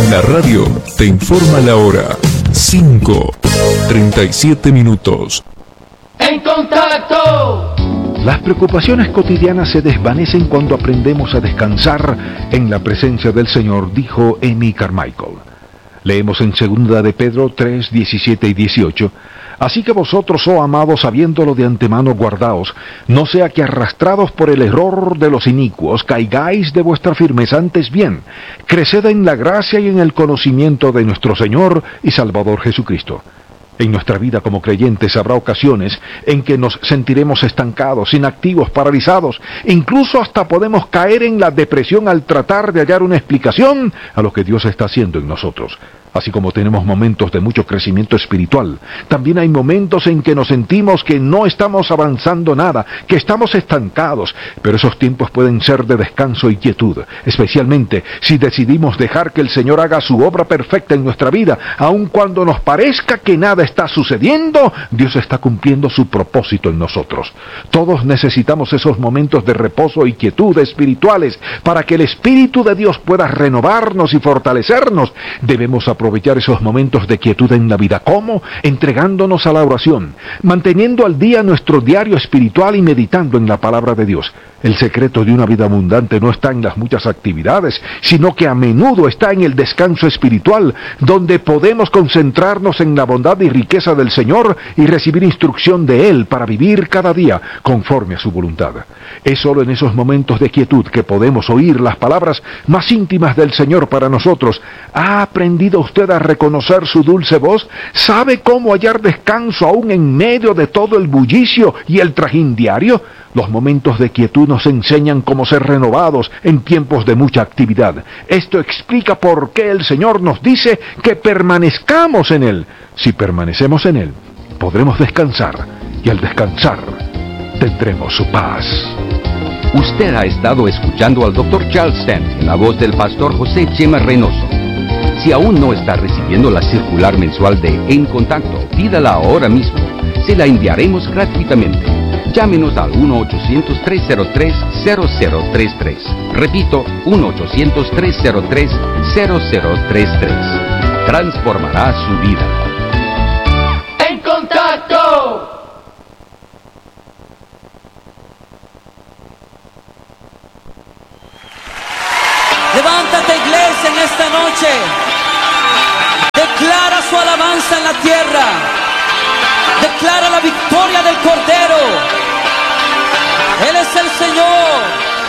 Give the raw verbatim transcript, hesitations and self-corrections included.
La radio te informa la hora. cinco, treinta y siete minutos. En contacto. Las preocupaciones cotidianas se desvanecen cuando aprendemos a descansar en la presencia del Señor, dijo Amy Carmichael. Leemos en segunda de Pedro tres, diecisiete y dieciocho. Así que vosotros, oh amados, sabiéndolo de antemano, guardaos, no sea que arrastrados por el error de los inicuos, caigáis de vuestra firmeza. Antes bien, creced en la gracia y en el conocimiento de nuestro Señor y Salvador Jesucristo. En nuestra vida como creyentes habrá ocasiones en que nos sentiremos estancados, inactivos, paralizados, incluso hasta podemos caer en la depresión al tratar de hallar una explicación a lo que Dios está haciendo en nosotros. Así como tenemos momentos de mucho crecimiento espiritual, también hay momentos en que nos sentimos que no estamos avanzando nada, que estamos estancados, pero esos tiempos pueden ser de descanso y quietud, especialmente si decidimos dejar que el Señor haga su obra perfecta en nuestra vida. Aun cuando nos parezca que nada está sucediendo, Dios está cumpliendo su propósito en nosotros. Todos necesitamos esos momentos de reposo y quietud espirituales para que el Espíritu de Dios pueda renovarnos y fortalecernos. Debemos aprovechar esos momentos de quietud en la vida. ¿Cómo? Entregándonos a la oración, manteniendo al día nuestro diario espiritual y meditando en la palabra de Dios. El secreto de una vida abundante no está en las muchas actividades, sino que a menudo está en el descanso espiritual, donde podemos concentrarnos en la bondad y riqueza del Señor y recibir instrucción de Él para vivir cada día conforme a su voluntad. Es solo en esos momentos de quietud que podemos oír las palabras más íntimas del Señor para nosotros. ¿Ha aprendido usted a reconocer su dulce voz? ¿Sabe cómo hallar descanso aún en medio de todo el bullicio y el trajín diario? Los momentos de quietud nos enseñan cómo ser renovados en tiempos de mucha actividad. Esto explica por qué el Señor nos dice que permanezcamos en Él. Si permanecemos en Él, podremos descansar, y al descansar, tendremos su paz. Usted ha estado escuchando al doctor Charles Stanley en la voz del pastor José Chema Reynoso. Si aún no está recibiendo la circular mensual de En Contacto, pídala ahora mismo. Se la enviaremos gratuitamente. Llámenos al uno ochocientos, tres cero tres, cero cero tres tres. Repito, uno ochocientos, tres cero tres, cero cero tres tres. Transformará su vida. En Contacto. Levántate, iglesia, en esta noche. Declara su alabanza en la tierra. Declara la victoria del Cordero. Él es el Señor.